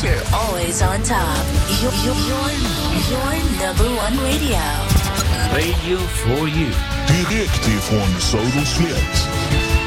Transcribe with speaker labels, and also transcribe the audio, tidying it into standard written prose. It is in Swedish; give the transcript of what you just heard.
Speaker 1: you're always on top. Your number one radio.
Speaker 2: Radio for you.
Speaker 3: Direkt ifrån Söderslätt.